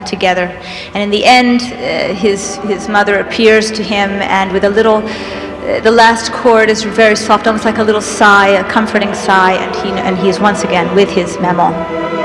together. And in the end, his mother appears to him, and with a little, the last chord is very soft, almost like a little sigh, a comforting sigh, and he is once again with his Maman.